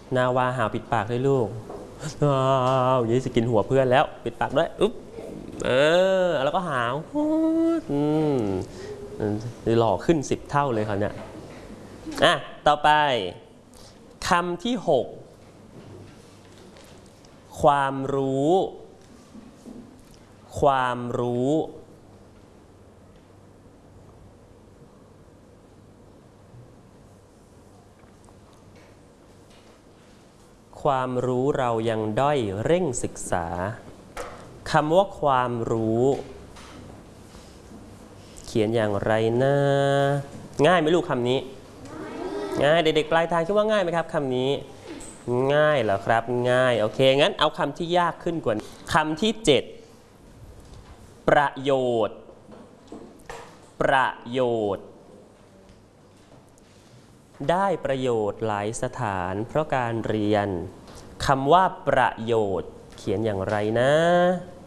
นาวาหาวปิดปากด้วยลูกอย่างนี้จะกินหัวเพื่อนแล้วปิดปากด้วยอุ๊บแล้วก็หาวหล่อขึ้น10 เท่าเลยเขาเนี่ยต่อไปคำที่6ความรู้ความรู้ความรู้เรายังด้อยเร่งศึกษาคำว่าความรู้เขียนอย่างไรนะง่ายไหมลูกคำนี้ง่ายเด็กๆปลายทางคิดว่าง่ายไหมครับคำนี้ง่ายเหรอครับง่ายโอเคงั้นเอาคำที่ยากขึ้นกว่าคำที่7ประโยชน์ประโยชน์ได้ประโยชน์หลายสถานเพราะการเรียนคำว่าประโยชน์เขียนอย่างไรนะ